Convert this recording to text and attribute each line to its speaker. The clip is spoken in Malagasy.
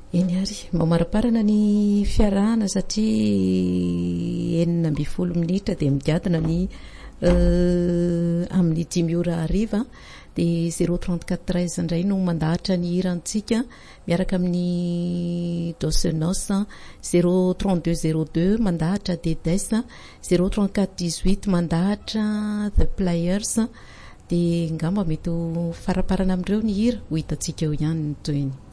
Speaker 1: eny ary mamaraparana ny fiarahana satria 40 minitra dia migadina ny amin'ny 5 ora hariva dia 034 indray no mandahatra ny hirantsika miaraka amin'ny Dosenos 03202 mandahatra Dedes 03418 mandahatra The Players dia ngamba mety faraparana amin'ireo ny hira ho hitantsika eo ihany toy ny